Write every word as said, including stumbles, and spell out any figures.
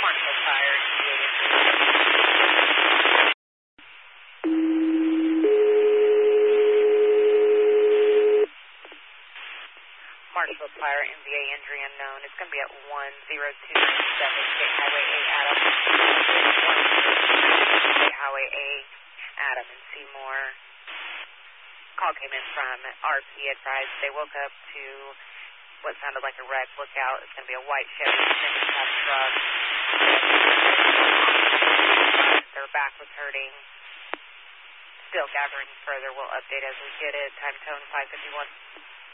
Marshall Tire, N V A Marshall Tire, N V A injury unknown. It's going to be at one zero two nine seven State Highway eight, Adam. State Highway eight, Adam and Seymour. Call came in from R P, advised they woke up to what sounded like a wreck. Look out, it's going to be a white Chevy semi-cab truck. Their back was hurting. Still gathering further. We'll update as we get it. Time tone five fifty-one.